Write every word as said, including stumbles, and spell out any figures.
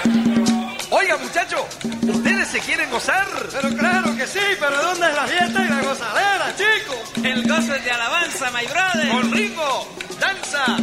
Oiga, muchachos, ¿ustedes se quieren gozar? Pero claro que sí, pero ¿dónde es la fiesta y la gozadera, chicos? El gozo es de alabanza, my brother. Con ritmo, danza,